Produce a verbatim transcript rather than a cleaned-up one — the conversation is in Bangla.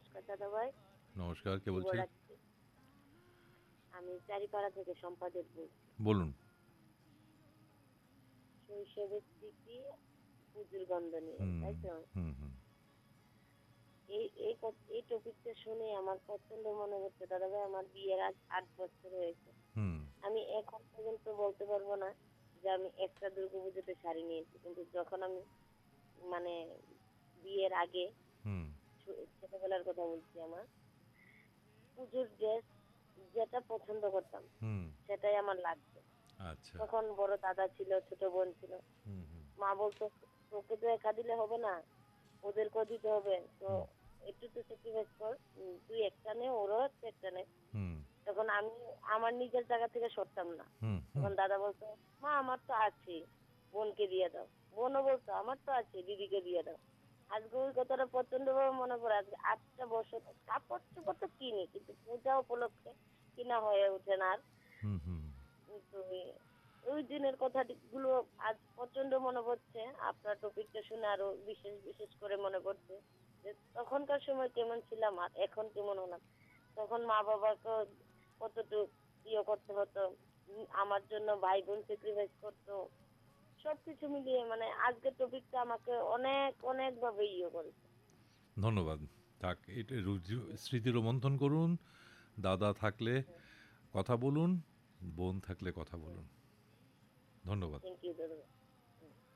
নমস্কার দাদা ভাই। নমস্কার, কে বলছেন? শুভরাত্রি। আমি চারিপাড়া থেকে সম্পাদক বলছি। বলুন। শৈশবের স্মৃতি, পুজোর গন্ধ নিয়ে, হুম, তাই তো? হুম, হুম, এই এই ক- এই টপিকটা শুনে আমার প্রচন্ড মনে হচ্ছে দাদা ভাই, আমার বিয়ের আজ আট বছর হয়েছে। হুম, আমি এখন পর্যন্ত বলতে পারবো না যে আমি একটা দুর্গাপুজোতে শাড়ি নিয়েছি, কিন্তু যখন আমি মানে বিয়ের আগে, হুম, ছো- ছোটবেলার কথা বলছি, আমার পুজোর ড্রেস যেটা পছন্দ করতাম হুম, সেটাই আমার লাগতো। আচ্ছা। তখন বড় দাদা ছিল, ছোট বোন ছিল। হুম, হুম, মা বলতো, তোকে তো একা দিলে হবে না, ওদেরকেও দিতে হবে, তো হুম, একটু তো স্যাক্রিফাইস কর, উম, তুই একটা নে, ওরও হচ্ছে একটা নে। হুম, তখন আমি আমার নিজের জায়গা থেকে সরতাম না। হুম, হুম, তখন দাদা বলতো, মা আমার তো আছে, বোনকে দিয়ে দাও। বোনও বলতো, আমার তো আছে, দিদিকে দিয়ে দাও। আজকে ওই কথাটা প্রচন্ড ভাবে মনে পড়ে। আজকে আটটা বছর কাপড় চোপড় তো কিনি, কিন্তু পূজা উপলক্ষে কিনা হয়ে ওঠে না আর। হুম, হুম। তো এই- ওই দিনের কথাগুলো আজ প্রচন্ড মনে পড়ছে। আপনার টপিকটা শুনে আরো বিশেষ বিশেষ করে মনে পড়ছে যে তখনকার সময় কেমন ছিলাম আর এখন কেমন হলাম। তখন মা বাবাকে কতটুকু ইয়ে করতে হতো, উম, আমার জন্য ভাই বোন স্যাক্রিফাইস করতো। সবকিছু মিলিয়ে মানে আজকের টপিকটা আমাকে অনেক অনেক ভাবে ইয়ে করেছে। ধন্যবাদ। থাক, এটা রুজু স্মৃতি রোমন্থন করুন। দাদা থাকলে কথা বলুন, বোন থাকলে কথা বলুন। ধন্যবাদ। থ্যাংক ইউ দাদা।